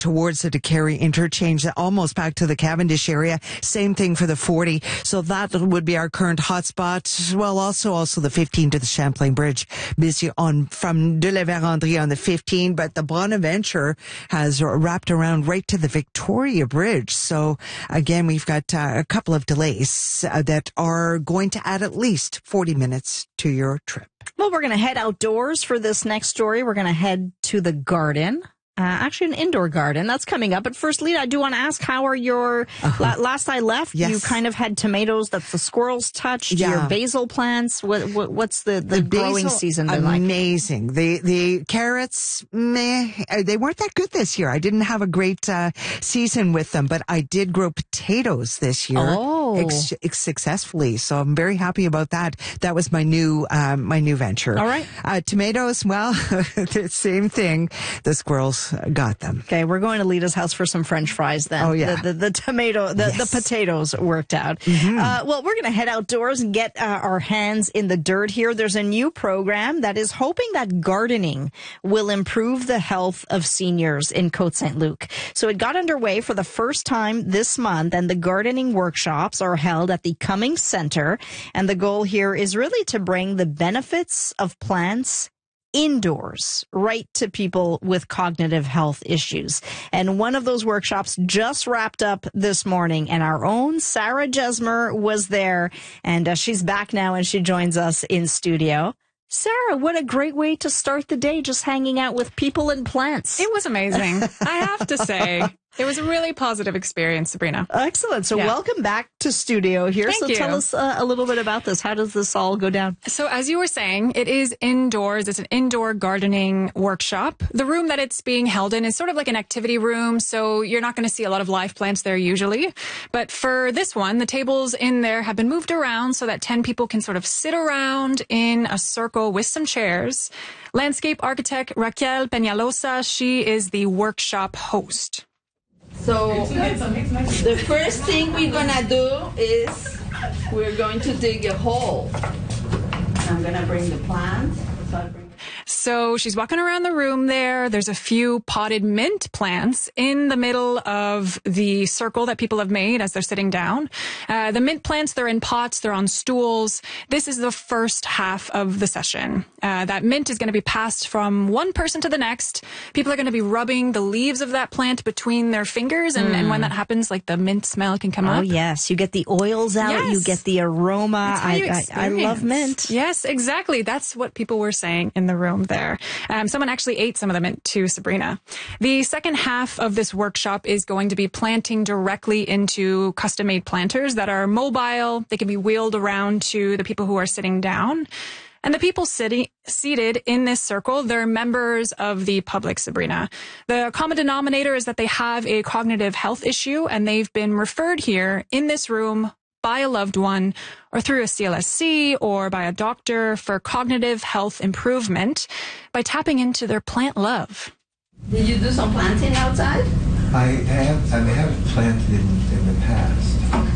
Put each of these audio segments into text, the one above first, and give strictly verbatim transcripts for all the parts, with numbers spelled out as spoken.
towards the Décarie interchange, almost back to the Cavendish area. Same thing for the forty. So that would be our current hotspot. Well, also, also the fifteen to the Champlain Bridge. Busy on from de la Vérendrye on the fifteen, but the Bonaventure has wrapped around right to the Victoria Bridge. So again, we've got uh, a couple of delays uh, that are going to add at least forty minutes to your trip. Well, we're going to head outdoors for this next story. We're going to head to the garden. Uh, actually, an indoor garden. That's coming up. But first, Lita, I do want to ask, how are your... Uh-huh. La- last I left, yes. You kind of had tomatoes that the squirrels touched, yeah. Your basil plants. What, what, what's the, the, the growing basil, season been like? Amazing. The, the carrots, meh, they weren't that good this year. I didn't have a great uh, season with them, but I did grow potatoes this year. Oh. Ex- ex- successfully. So I'm very happy about that. That was my new, um, my new venture. All right. Uh, tomatoes, well, the same thing. The squirrels got them. Okay, we're going to Lita's house for some French fries then. Oh, yeah. The, the, the tomato, the, yes. the potatoes worked out. Mm-hmm. Uh, well, we're going to head outdoors and get uh, our hands in the dirt here. There's a new program that is hoping that gardening will improve the health of seniors in Côte-Saint Luc. So it got underway for the first time this month, and the gardening workshops are held at the Cummings Center. And the goal here is really to bring the benefits of plants indoors, right to people with cognitive health issues. And one of those workshops just wrapped up this morning, and our own Sarah Jesmer was there, and uh, she's back now and she joins us in studio. Sarah, what a great way to start the day, just hanging out with people and plants. It was amazing. I have to say, it was a really positive experience, Sabrina. Excellent. So yeah. Welcome back to studio here. Thank so you. Tell us uh, a little bit about this. How does this all go down? So as you were saying, it is indoors. It's an indoor gardening workshop. The room that it's being held in is sort of like an activity room, so you're not going to see a lot of live plants there usually. But for this one, the tables in there have been moved around so that ten people can sort of sit around in a circle with some chairs. Landscape architect Raquel Peñalosa, she is the workshop host. So the first thing we're gonna do is we're going to dig a hole. I'm gonna bring the plant. So I bring So she's walking around the room there. There's a few potted mint plants in the middle of the circle that people have made as they're sitting down. Uh, the mint plants, they're in pots, they're on stools. This is the first half of the session. Uh, that mint is going to be passed from one person to the next. People are going to be rubbing the leaves of that plant between their fingers. And, mm. and when that happens, like the mint smell can come oh, up. Oh, yes. You get the oils out. Yes. You get the aroma. I, I, I love mint. Yes, exactly. That's what people were saying in the room there. Um, someone actually ate some of the mint too, Sabrina. The second half of this workshop is going to be planting directly into custom-made planters that are mobile. They can be wheeled around to the people who are sitting down. And the people sitting, seated in this circle, they're members of the public, Sabrina. The common denominator is that they have a cognitive health issue, and they've been referred here in this room by a loved one or through a C L S C or by a doctor for cognitive health improvement by tapping into their plant love. Did you do some planting outside? I have, I have planted in, in the past.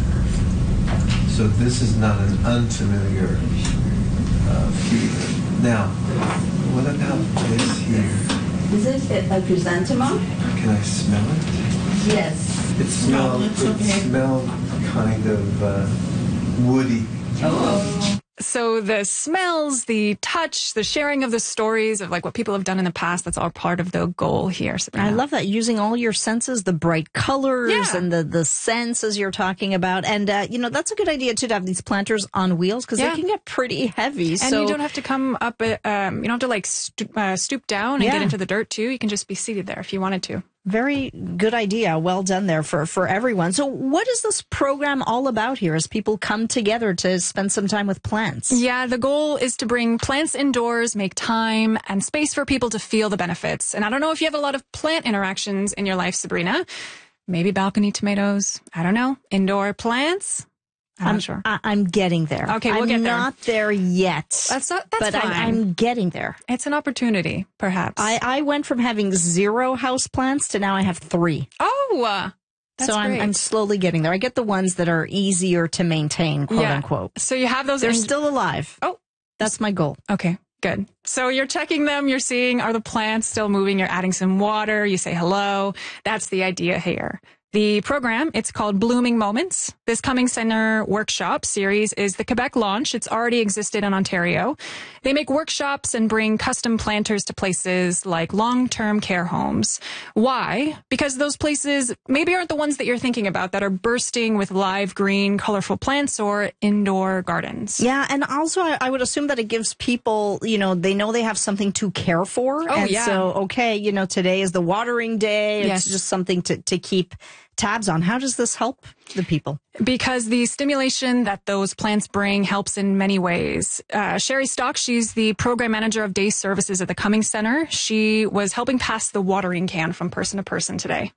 So this is not an unfamiliar uh, feeling. Now, what about this here? Is it a, a chrysanthemum? Can I smell it? Yes. It smelled, no, it okay. smelled kind of uh, woody. Oh. So the smells, the touch, the sharing of the stories of like what people have done in the past, that's all part of the goal here, Sabrina. I love that, using all your senses, the bright colors yeah. and the, the senses you're talking about. And, uh, you know, that's a good idea, too, to have these planters on wheels because yeah. they can get pretty heavy. And so... you don't have to come up, um, you don't have to like stoop, uh, stoop down and yeah. get into the dirt, too. You can just be seated there if you wanted to. Very good idea. Well done there for, for everyone. So what is this program all about here as people come together to spend some time with plants? Yeah, the goal is to bring plants indoors, make time and space for people to feel the benefits. And I don't know if you have a lot of plant interactions in your life, Sabrina. Maybe balcony tomatoes. I don't know. Indoor plants. I'm, I'm sure. I, I'm getting there. Okay, we'll I'm get there. I'm not there yet. That's not, that's but fine. I'm, I'm getting there. It's an opportunity, perhaps. I, I went from having zero houseplants to now I have three. Oh, uh, that's so I'm, great. I'm slowly getting there. I get the ones that are easier to maintain, quote yeah. unquote. So you have those. They're in- still alive. Oh, that's my goal. Okay. Good. So you're checking them, you're seeing, are the plants still moving? You're adding some water, you say hello. That's the idea here. The program, it's called Blooming Moments. This Coming Center workshop series is the Quebec launch. It's already existed in Ontario. They make workshops and bring custom planters to places like long-term care homes. Why? Because those places maybe aren't the ones that you're thinking about that are bursting with live green, colorful plants or indoor gardens. Yeah, and also I, I would assume that it gives people, you know, they know they have something to care for. Oh, and yeah. so, okay, you know, today is the watering day. It's Yes. just something to, to keep tabs on. How does this help the people? Because the stimulation that those plants bring helps in many ways. Uh, Sherry Stock, she's the program manager of day services at the Cumming Center. She was helping pass the watering can from person to person today.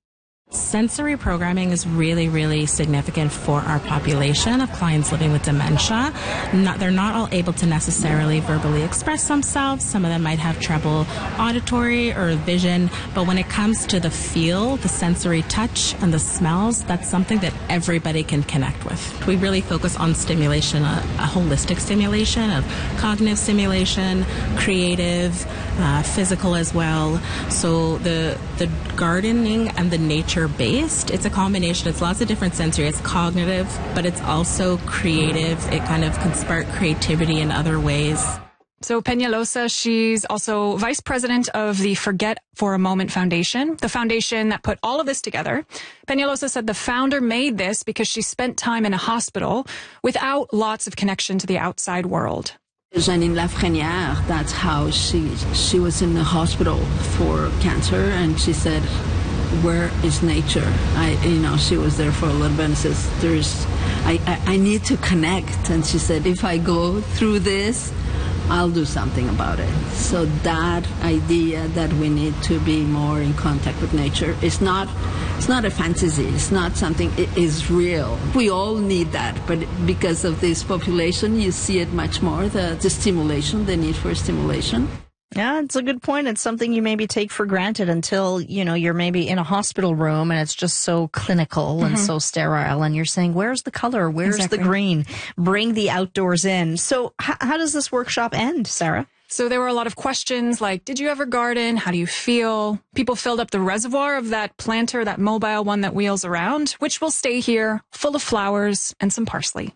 Sensory programming is really, really significant for our population of clients living with dementia. Not, they're not all able to necessarily verbally express themselves. Some of them might have trouble auditory or vision, but when it comes to the feel, the sensory touch, and the smells, that's something that everybody can connect with. We really focus on stimulation, a, a holistic stimulation of cognitive stimulation, creative, uh, physical as well. So the the gardening and the nature based. It's a combination. It's lots of different sensory. It's cognitive, but it's also creative. It kind of can spark creativity in other ways. So Peñalosa, she's also vice president of the Forget for a Moment Foundation, the foundation that put all of this together. Peñalosa said the founder made this because she spent time in a hospital without lots of connection to the outside world. Janine Lafrenière, that's how she she was in the hospital for cancer, and she said, where is nature? I, you know, she was there for a little bit and says, there's, I, I, I need to connect. And she said, if I go through this, I'll do something about it. So that idea that we need to be more in contact with nature is not, it's not a fantasy. It's not something, it is real. We all need that, but because of this population, you see it much more, the, the stimulation, the need for stimulation. Yeah, it's a good point. It's something you maybe take for granted until, you know, you're maybe in a hospital room and it's just so clinical mm-hmm. and so sterile. And you're saying, where's the color? Where's exactly. the green? Bring the outdoors in. So h- how does this workshop end, Sarah? So there were a lot of questions like, did you ever garden? How do you feel? People filled up the reservoir of that planter, that mobile one that wheels around, which will stay here full of flowers and some parsley.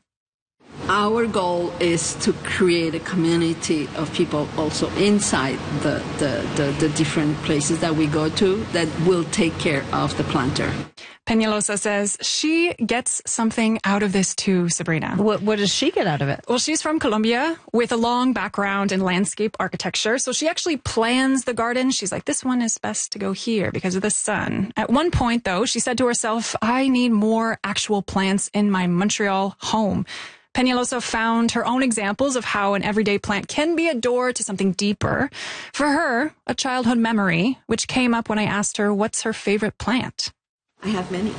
Our goal is to create a community of people also inside the, the, the, the different places that we go to that will take care of the planter. Peñalosa says she gets something out of this too, Sabrina. What, what does she get out of it? Well, she's from Colombia with a long background in landscape architecture. So she actually plans the garden. She's like, this one is best to go here because of the sun. At one point, though, she said to herself, I need more actual plants in my Montreal home. Peñalosa found her own examples of how an everyday plant can be a door to something deeper. For her, a childhood memory, which came up when I asked her what's her favorite plant. I have many.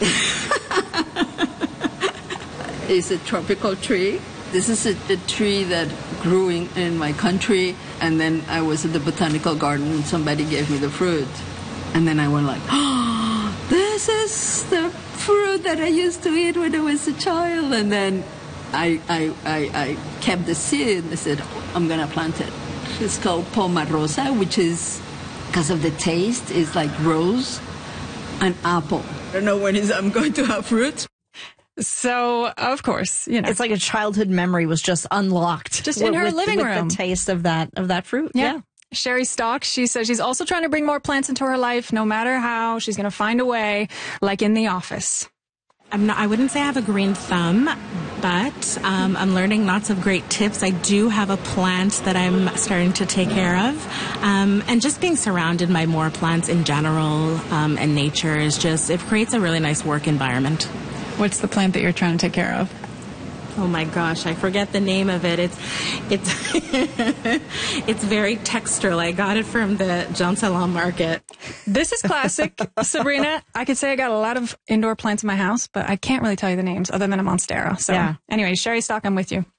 It's a tropical tree. This is a, a tree that grew in, in my country, and then I was at the botanical garden and somebody gave me the fruit. And then I went like, oh, this is the fruit that I used to eat when I was a child. And then I, I, I, I kept the seed and I said, I'm going to plant it. It's called Poma Rosa, which is, because of the taste, is like rose and apple. I don't know when is I'm going to have fruit. So, of course, you know. It's like a childhood memory was just unlocked. Just in her with, living with room. With the taste of that, of that fruit. Yeah. yeah. Sherry Stock, she says she's also trying to bring more plants into her life, no matter how. She's going to find a way, like in the office. I'm not, I wouldn't say I have a green thumb, but um, I'm learning lots of great tips. I do have a plant that I'm starting to take care of. Um, and just being surrounded by more plants in general um, and nature is just, it creates a really nice work environment. What's the plant that you're trying to take care of? Oh my gosh, I forget the name of it. It's it's it's very textural. I got it from the Jean Salon market. This is classic. Sabrina, I could say I got a lot of indoor plants in my house, but I can't really tell you the names other than a Monstera. So yeah. Anyway, Sherry Stock, I'm with you. I,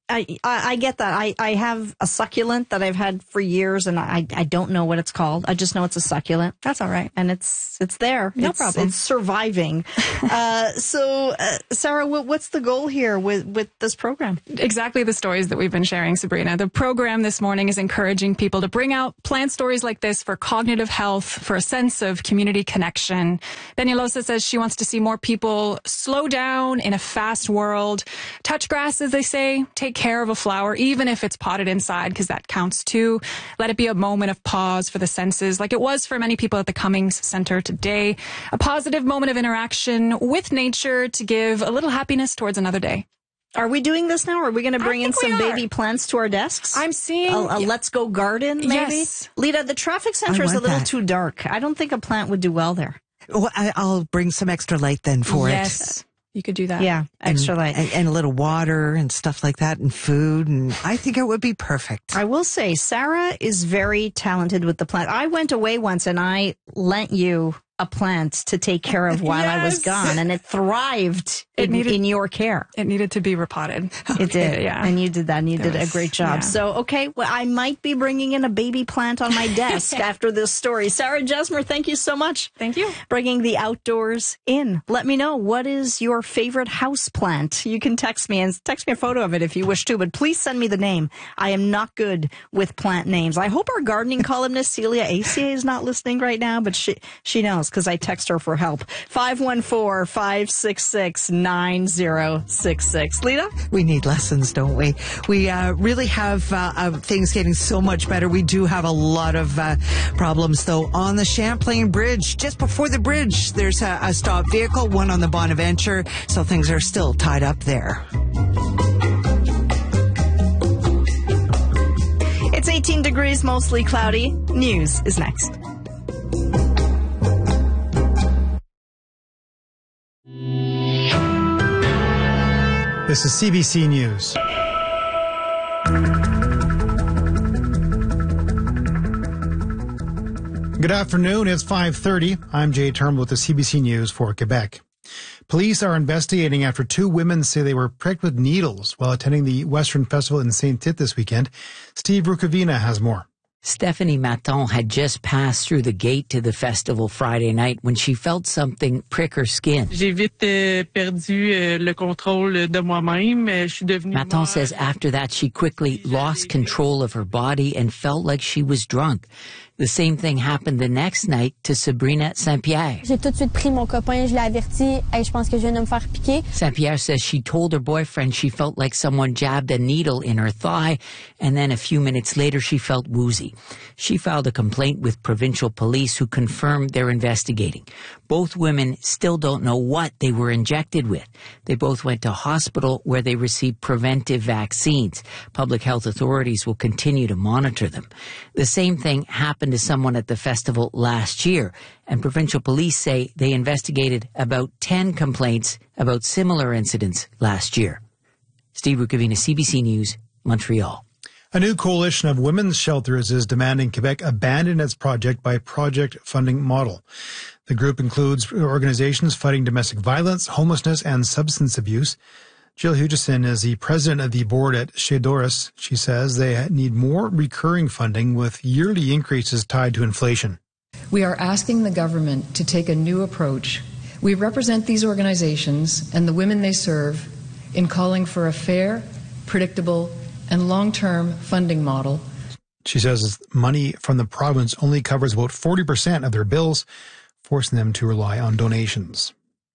I, I, I get that. I, I have a succulent that I've had for years, and I, I don't know what it's called. I just know it's a succulent. That's all right. And it's it's there. No it's, problem. It's surviving. uh, so, uh, Sarah, what, what's the goal here with, with this program? Exactly the stories that we've been sharing, Sabrina. The program this morning is encouraging people to bring out plant stories like this for cognitive health, for a sense of community connection. Peñalosa says she wants to see more people slow down in a fast world, touch grass, as they say, take care of a flower, even if it's potted inside, because that counts too. Let it be a moment of pause for the senses, like it was for many people at the Cummings Center today. A positive moment of interaction with nature to give a little happiness towards another day. Are we doing this now? Are we going to bring in some baby plants to our desks? I'm seeing a, a Let's Go Garden, maybe? Yes. Lita, the traffic center is a little that. too dark. I don't think a plant would do well there. Well, I, I'll bring some extra light then for yes. it. Yes. You could do that. Yeah, extra and, light. And, and a little water and stuff like that and food. And I think it would be perfect. I will say, Sarah is very talented with the plant. I went away once and I lent you a plant to take care of while yes. I was gone, and it thrived it in, needed, in your care. It needed to be repotted. It did, yeah. And you did that, and you There did was, a great job. Yeah. So, okay, well, I might be bringing in a baby plant on my desk after this story. Sarah Jesmer, thank you so much. Thank you. Bringing the outdoors in. Let me know, what is your favorite house plant? You can text me, and text me a photo of it if you wish to, but please send me the name. I am not good with plant names. I hope our gardening columnist, Celia Acier, is not listening right now, but she, she knows, because I text her for help. five one four, five six six, nine zero six six. Lita? We need lessons, don't we? We uh, really have uh, uh, things getting so much better. We do have a lot of uh, problems, though, on the Champlain Bridge. Just before the bridge, there's a, a stopped vehicle, one on the Bonaventure, so things are still tied up there. It's eighteen degrees, mostly cloudy. News is next. This is C B C News. Good afternoon. It's five thirty. I'm Jay Turnbull with the C B C News for Quebec. Police are investigating after two women say they were pricked with needles while attending the Western Festival in Saint Tite this weekend. Steve Rukavina has more. Stephanie Maton had just passed through the gate to the festival Friday night when she felt something prick her skin. J'ai vite euh, perdu euh, le contrôle de moi-même. Je suis devenue Maton says after that she quickly lost control of her body and felt like she was drunk. The same thing happened the next night to Sabrina Saint-Pierre. J'ai tout de suite pris mon copain, je l'ai averti, hey, je pense que je viens de me faire piquer. Saint-Pierre says she told her boyfriend she felt like someone jabbed a needle in her thigh, and then a few minutes later she felt woozy. She filed a complaint with provincial police who confirmed they're investigating. Both women still don't know what they were injected with. They both went to hospital where they received preventive vaccines. Public health authorities will continue to monitor them. The same thing happened to someone at the festival last year, and provincial police say they investigated about ten complaints about similar incidents last year. Steve Rukavina, C B C News, Montreal. A new coalition of women's shelters is demanding Quebec abandon its project by project funding model. The group includes organizations fighting domestic violence, homelessness, and substance abuse. Jill Hugison is the president of the board at Chez Doris. She says they need more recurring funding with yearly increases tied to inflation. We are asking the government to take a new approach. We represent these organizations and the women they serve in calling for a fair, predictable, and long-term funding model. She says money from the province only covers about forty percent of their bills, forcing them to rely on donations.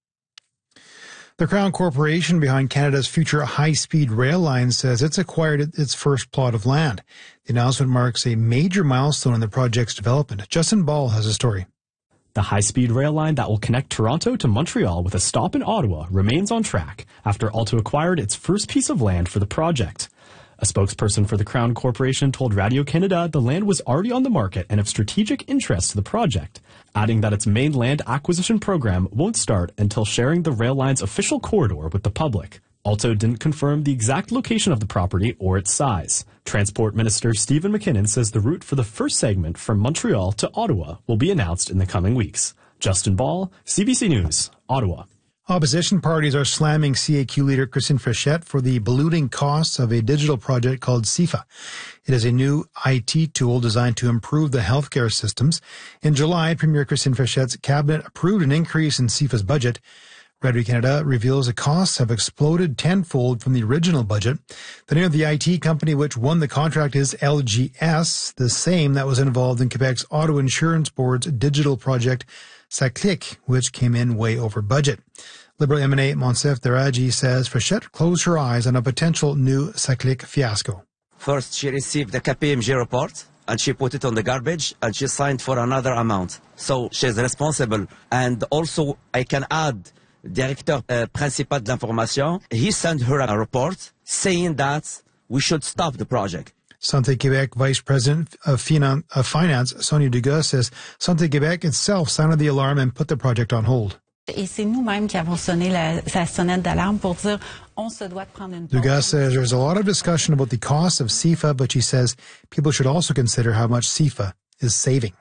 The Crown Corporation behind Canada's future high-speed rail line says it's acquired its first plot of land. The announcement marks a major milestone in the project's development. Justin Ball has a story. The high-speed rail line that will connect Toronto to Montreal with a stop in Ottawa remains on track after Alto acquired its first piece of land for the project. A spokesperson for the Crown Corporation told Radio-Canada the land was already on the market and of strategic interest to the project, adding that its main land acquisition program won't start until sharing the rail line's official corridor with the public. Alto didn't confirm the exact location of the property or its size. Transport Minister Stephen McKinnon says the route for the first segment from Montreal to Ottawa will be announced in the coming weeks. Justin Ball, C B C News, Ottawa. Opposition parties are slamming C A Q leader Christine Frechette for the ballooning costs of a digital project called SIFA. It is a new I T tool designed to improve the healthcare systems. In July, Premier Christine Frechette's cabinet approved an increase in SIFA's budget. Radio Canada reveals the costs have exploded tenfold from the original budget. The name of the I T company which won the contract is L G S, the same that was involved in Quebec's Auto Insurance Board's digital project SACLIC, which came in way over budget. Liberal M N A Monsef Daraji says Frechette closed her eyes on a potential new SACLIC fiasco. First, she received the K P M G report, and she put it on the garbage, and she signed for another amount. So she's responsible. And also, I can add, Directeur uh, Principal de l'Information, he sent her a report saying that we should stop the project. Santé Québec Vice President of, Finan- of Finance, Sonia Dugas, says Santé Québec itself sounded the alarm and put the project on hold. Et c'est nous-mêmes qui avons sonné la, la sonnette d'alarme pour dire on se doit de prendre une pause. Dugas says there's a lot of discussion about the cost of SIFA, but she says people should also consider how much SIFA is saving.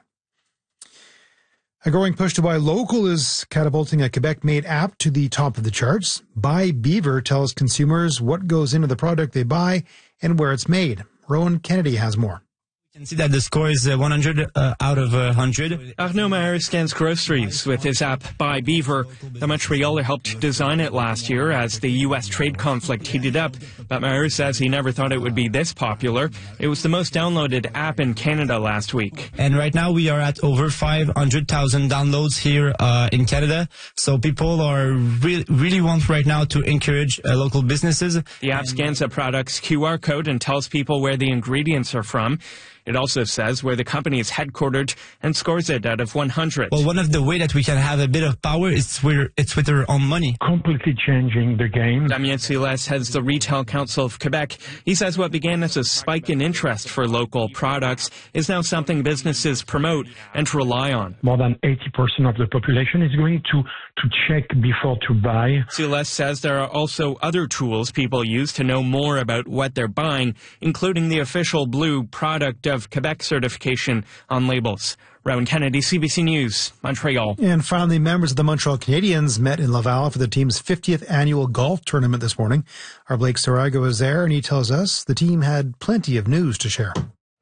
A growing push to buy local is catapulting a Quebec-made app to the top of the charts. Buy Beaver tells consumers what goes into the product they buy and where it's made. Rowan Kennedy has more. You can see that the score is uh, one hundred uh, out of uh, one hundred. Arnaud Maher scans groceries with his app Buy Beaver. The Montrealer helped design it last year as the U S trade conflict heated up. But Maher says he never thought it would be this popular. It was the most downloaded app in Canada last week. And right now we are at over five hundred thousand downloads here uh, in Canada. So people are re- really want right now to encourage uh, local businesses. The app scans a product's Q R code and tells people where the ingredients are from. It also says where the company is headquartered and scores it out of one hundred. Well, one of the way that we can have a bit of power is where it's with our own money. Completely changing the game. Damien Silas heads the Retail Council of Quebec. He says what began as a spike in interest for local products is now something businesses promote and rely on. More than eighty percent of the population is going to, to check before to buy. Silas says there are also other tools people use to know more about what they're buying, including the official blue product of Quebec certification on labels. Rowan Kennedy, C B C News, Montreal. And finally, members of the Montreal Canadiens met in Laval for the team's fiftieth annual golf tournament this morning. Our Blake Saraga was there, and he tells us the team had plenty of news to share.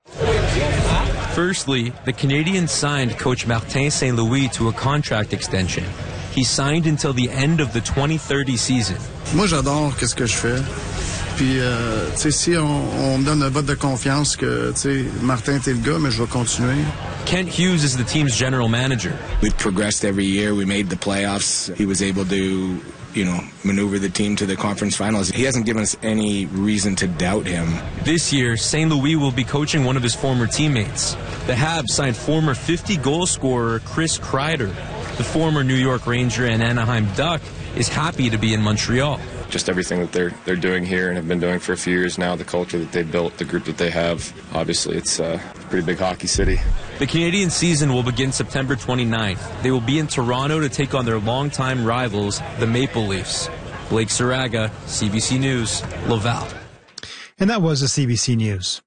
Firstly, the Canadiens signed coach Martin Saint Louis to a contract extension. He signed until the end of the twenty thirty season. Moi, j'adore qu'est-ce que je fais. Puis, euh, tu sais, si on, on me donne un vote de confiance que, tu sais, Martin, t'es le gars, mais je vais continuer. Kent Hughes is the team's general manager. We've progressed every year. We made the playoffs. He was able to, you know, maneuver the team to the conference finals. He hasn't given us any reason to doubt him. This year, Saint Louis will be coaching one of his former teammates. The Habs signed former fifty-goal scorer Chris Kreider. The former New York Ranger and Anaheim Duck is happy to be in Montreal. Just everything that they're they're doing here and have been doing for a few years now, the culture that they built, the group that they have. Obviously, it's a pretty big hockey city. The Canadian season will begin September twenty-ninth. They will be in Toronto to take on their longtime rivals, the Maple Leafs. Blake Saraga, C B C News, Laval. And that was the C B C News.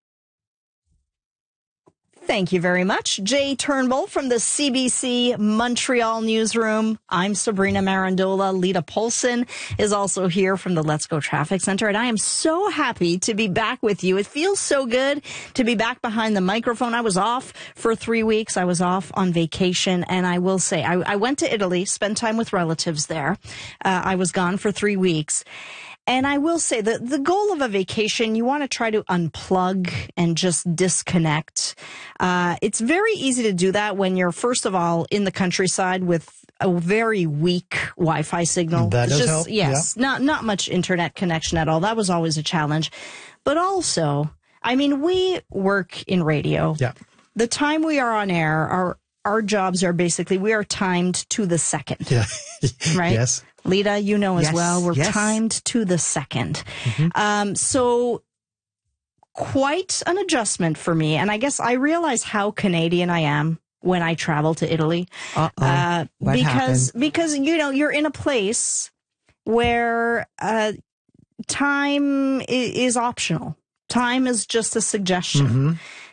Thank you very much. Jay Turnbull from the C B C Montreal newsroom. I'm Sabrina Marandola. Lita Polson is also here from the Let's Go Traffic Center. And I am so happy to be back with you. It feels so good to be back behind the microphone. I was off for three weeks. I was off on vacation. And I will say, I, I went to Italy, spent time with relatives there. Uh, I was gone for three weeks. And I will say that the goal of a vacation, you want to try to unplug and just disconnect. Uh, it's very easy to do that when you're, first of all, in the countryside with a very weak Wi-Fi signal. That does just, help. Yes, Yeah. not not much internet connection at all. That was always a challenge. But also, I mean, we work in radio. Yeah. The time we are on air, our our jobs are basically, we are timed to the second. Yeah. Right? Yes. Lita, you know as Yes, well, we're yes. timed to the second. Mm-hmm. Um, so quite an adjustment for me. And I guess I realize how Canadian I am when I travel to Italy. Uh-oh. Uh, What because, happened? because, you know, you're in a place where, uh, time i- is optional. Time is just a suggestion. Mm-hmm.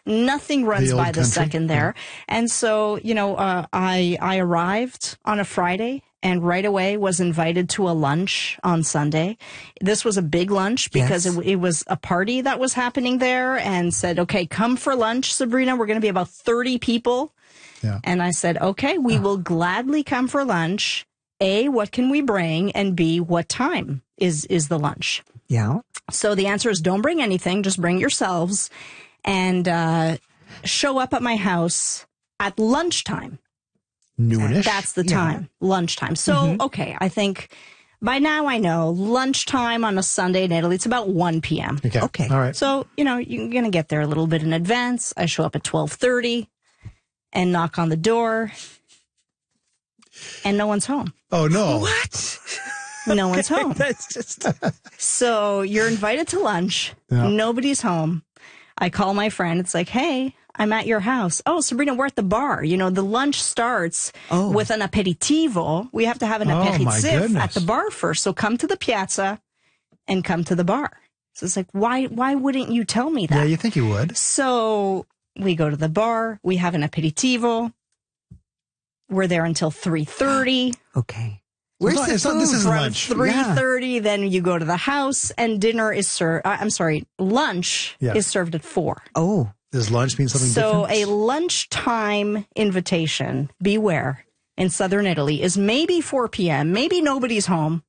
Nothing runs The old by the country. second there. And so, you know, uh, I, I arrived on a Friday and right away was invited to a lunch on Sunday. This was a big lunch because Yes. it, it was a party that was happening there, and said, okay, come for lunch, Sabrina. We're going to be about thirty people. Yeah. And I said, okay, we will gladly come for lunch. A, what can we bring? And B, what time is, is the lunch? Yeah. So the answer is don't bring anything. Just bring yourselves and uh, show up at my house at lunchtime. Noonish. That's the Yeah. time, lunchtime. So, Mhm. okay, I think by now I know lunchtime on a Sunday in Italy, it's about one p.m. Okay. Okay. All right. So, you know, you're going to get there a little bit in advance. I show up at twelve thirty and knock on the door, and no one's home. Oh, no. What? No one's home. That's just. So you're invited to lunch. Yeah. Nobody's home. I call my friend. It's like, hey, I'm at your house. Oh, Sabrina, we're at the bar. You know, the lunch starts Oh. with an aperitivo. We have to have an Oh, my aperitif goodness. at the bar first. So come to the piazza and come to the bar. So it's like, why, why wouldn't you tell me that? Yeah, you think you would. So we go to the bar. We have an aperitivo. We're there until three thirty. Okay. Where's It's not- the it's not- food? this isn't From lunch. three thirty, then you go to the house, and dinner is served. I'm sorry, lunch Yeah. is served at four. Oh, Does lunch mean something So different? a lunchtime invitation, beware, in southern Italy is maybe four p.m. Maybe nobody's home.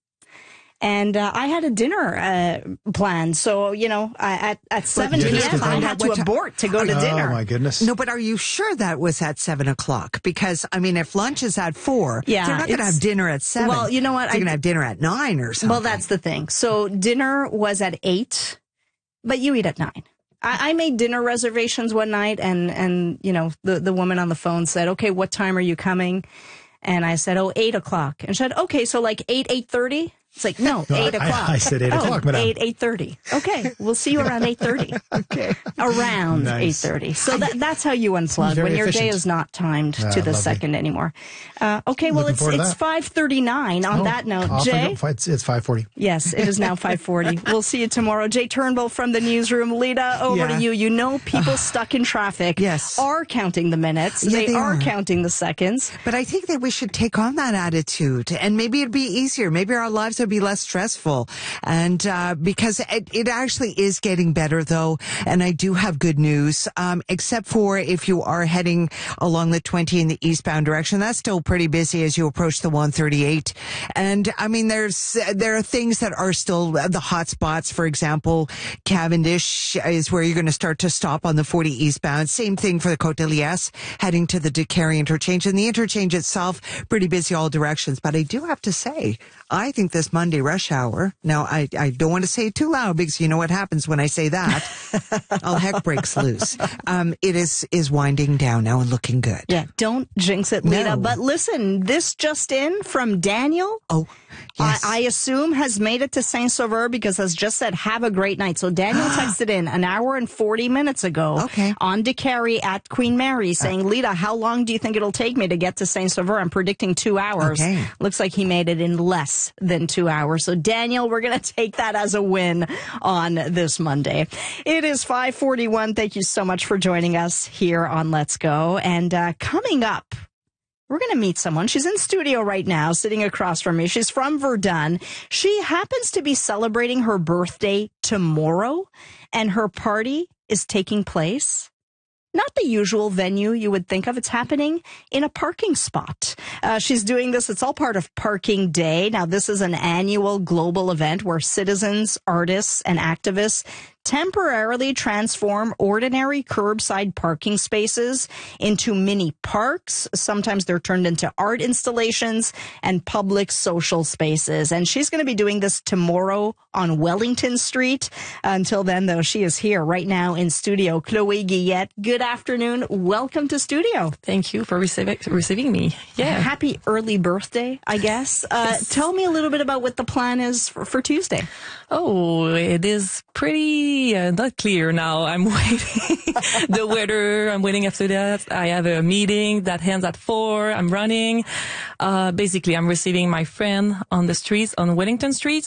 And uh, I had a dinner uh, planned. So, you know, uh, at, at seven you p.m. just I find had out to what ti- abort to go to Oh, dinner. my goodness. no, but are you sure that was at seven o'clock? Because, I mean, if lunch is at four, Yeah, they're not going to it's- have dinner at seven. Well, you know what? They're I- going to have dinner at nine or something. Well, that's the thing. So dinner was at eight, but you eat at nine. I, I made dinner reservations one night, and and you know the the woman on the phone said, "Okay, what time are you coming?" And I said, "Oh, eight o'clock." And she said, "Okay, so like eight eight thirty." It's like, no, No, eight I- o'clock. I said eight oh, o'clock, madam. Eight, eight thirty. Okay, we'll see you around eight thirty. okay. Around Nice. eight thirty. So that, that's how you unplug very when your day efficient. is not timed Ah, to the lovely. second anymore. Uh, okay, well, Looking it's forward to it's that. five thirty nine. On Oh, that note, off we Jay. go. It's, it's five forty. Yes, it is now five forty. We'll see you tomorrow. Jay Turnbull from the newsroom. Lita, over Yeah. to you. You know people stuck in traffic Yes. are counting the minutes. Yeah, they, they are are. counting the seconds. But I think that we should take on that attitude, and maybe it'd be easier. Maybe our lives would be less stressful. And uh, because it, it actually is getting better, though, and I do have good news, um, except for if you are heading along the twenty in the eastbound direction. That's still pretty busy as you approach the one thirty-eight. And I mean, there's there are things that are still the hot spots. For example, Cavendish is where you're going to start to stop on the forty eastbound. Same thing for the Côte de Liesse, heading to the Décarie interchange. And the interchange itself, pretty busy all directions. But I do have to say, I think this Monday rush hour, now I, I don't want to say it too loud because you know what happens when I say that. All heck breaks loose. Um, it is, is winding down now and looking good. Yeah, don't jinx it, Lita. No. But listen, this just in from Daniel. Oh, yes. I, I assume has made it to Saint-Sauveur because has just said, have a great night. So Daniel texted in an hour and forty minutes ago Okay. on Décarie at Queen Mary saying, Lita, how long do you think it'll take me to get to Saint-Sauveur? I'm predicting two hours. Okay. Looks like he made it in less than two hours. So Daniel, we're going to take that as a win on this Monday. It is five forty-one. Thank you so much for joining us here on Let's Go. And uh, coming up, we're going to meet someone. She's in studio right now, sitting across from me. She's from Verdun. She happens to be celebrating her birthday tomorrow, and her party is taking place not the usual venue you would think of. It's happening in a parking spot. Uh, she's doing this. It's all part of Parking Day. Now, this is an annual global event where citizens, artists, and activists temporarily transform ordinary curbside parking spaces into mini parks. Sometimes they're turned into art installations and public social spaces. And she's going to be doing this tomorrow on Wellington Street. Until then, though, she is here right now in studio. Chloe Guillette, good afternoon. Welcome to studio. Thank you for receiving receiving me. Yeah. Happy early birthday, I guess. Uh, Yes. Tell me a little bit about what the plan is for, for Tuesday. Oh, it is pretty uh, not clear now. I'm waiting the weather. I'm waiting after that. I have a meeting that ends at four. I'm running. Uh, basically, I'm receiving my friend on the streets on Wellington Street.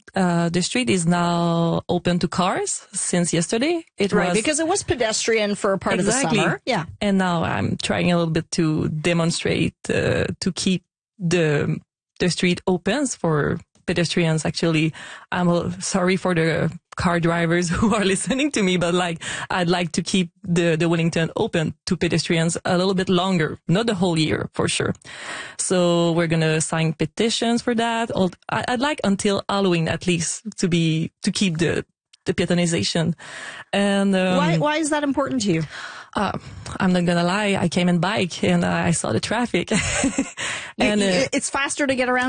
uh, the street is now open to cars since yesterday. It right, was, because it was pedestrian for part exactly. of the summer. Yeah. And now I'm trying a little bit to demonstrate, uh, to keep the, the street open for pedestrians. Actually, I'm uh, sorry for the car drivers who are listening to me, but like, I'd like to keep the, the Wellington open to pedestrians a little bit longer, not the whole year for sure. So we're going to sign petitions for that. I'd like until Halloween at least to be, to keep the, the piétonisation. And, um, why, why is that important to you? Uh, I'm not gonna lie. I came in bike and uh, I saw the traffic. and you, uh, it's faster to get around